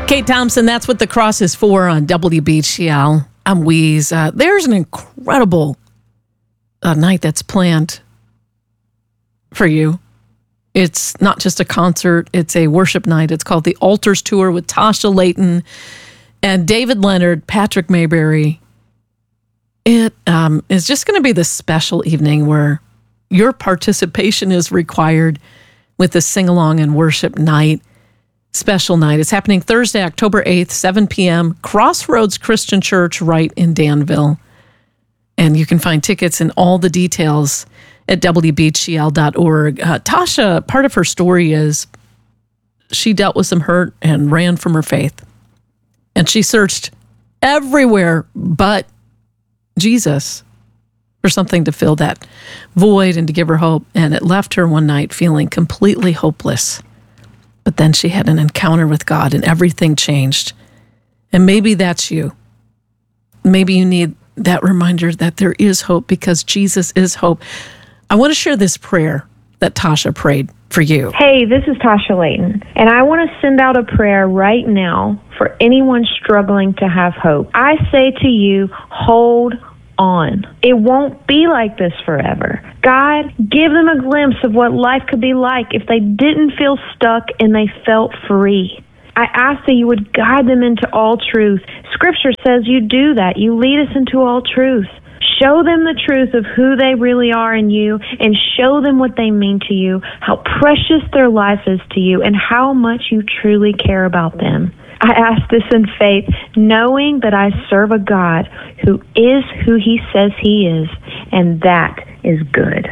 Kate Thompson, that's what the cross is for on WBGL. I'm Weeze. There's an incredible night that's planned for you. It's not just a concert, it's a worship night. It's called the Altars Tour with Tasha Layton and David Leonard, Patrick Mayberry. It is just going to be this special evening where your participation is required with the sing-along and worship night. Special night. It's happening Thursday, October 8th, 7 p.m., Crossroads Christian Church right in Danville. And you can find tickets and all the details at WBGL.org. Tasha, part of her story is she dealt with some hurt and ran from her faith. And she searched everywhere but Jesus for something to fill that void and to give her hope. And it left her one night feeling completely hopeless. But then she had an encounter with God and everything changed. And maybe that's you. Maybe you need that reminder that there is hope because Jesus is hope. I want to share this prayer that Tasha prayed for you. Hey, this is Tasha Layton, and I want to send out a prayer right now for anyone struggling to have hope. I say to you, hold on. It won't be like this forever. God, give them a glimpse of what life could be like if they didn't feel stuck and they felt free. I ask that you would guide them into all truth. Scripture says you do that. You lead us into all truth. Show them the truth of who they really are in you and show them what they mean to you, how precious their life is to you, and how much you truly care about them. I ask this in faith, knowing that I serve a God who is who he says he is, and that is good.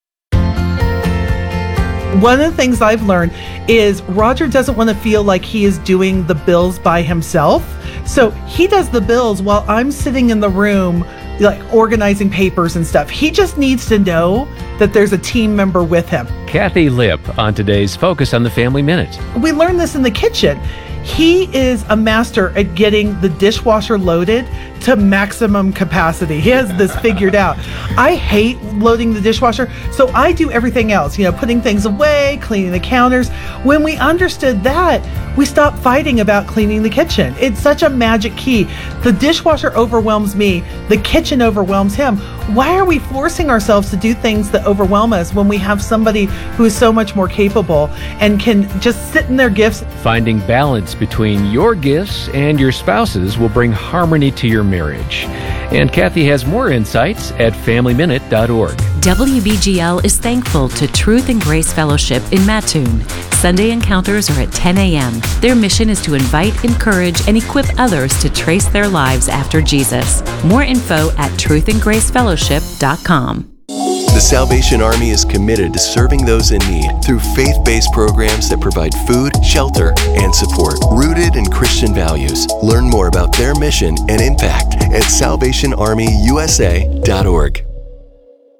One of the things I've learned is Roger doesn't want to feel like he is doing the bills by himself. So he does the bills while I'm sitting in the room, like organizing papers and stuff. He just needs to know that there's a team member with him. Kathy Lipp on today's Focus on the Family Minute. We learned this in the kitchen. He is a master at getting the dishwasher loaded to maximum capacity. He has this figured out. I hate loading the dishwasher, so I do everything else, putting things away, cleaning the counters. When we understood that, we stopped fighting about cleaning the kitchen. It's such a magic key. The dishwasher overwhelms me. The kitchen overwhelms him. Why are we forcing ourselves to do things that overwhelm us when we have somebody who is so much more capable and can just sit in their gifts? Finding balance between your gifts and your spouse's will bring harmony to your marriage. And Kathy has more insights at FamilyMinute.org. WBGL is thankful to Truth and Grace Fellowship in Mattoon. Sunday encounters are at 10 a.m. Their mission is to invite, encourage, and equip others to trace their lives after Jesus. More info at truthandgracefellowship.com. The Salvation Army is committed to serving those in need through faith-based programs that provide food, shelter, and support, rooted in Christian values. Learn more about their mission and impact at SalvationArmyUSA.org.